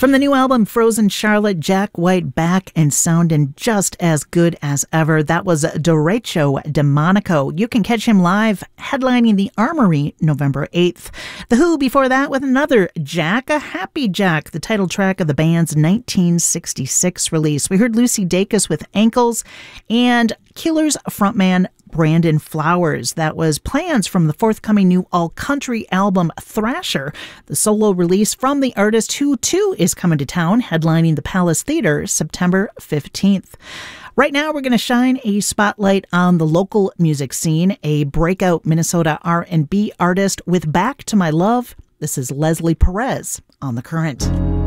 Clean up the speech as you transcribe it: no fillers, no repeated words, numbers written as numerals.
From the new album Frozen Charlotte, Jack White back and sounding just as good as ever. That was Derecho de Monaco. You can catch him live headlining the Armory November 8th. The Who before that with another Jack, a Happy Jack, the title track of the band's 1966 release. We heard Lucy Dacus with Ankles and Killers frontman Brandon Flowers. That was Plans from the forthcoming new all-country album Thrasher, the solo release from the artist who too is coming to town, headlining the Palace Theater September 15th. Right now, we're going to shine a spotlight on the local music scene, a breakout Minnesota R&B artist with Back to My Love. This is Leslie Perez on The Current.